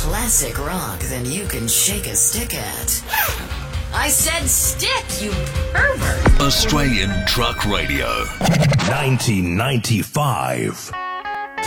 classic rock than you can shake a stick at. I said stick, you pervert! Australian Truck Radio. 1995.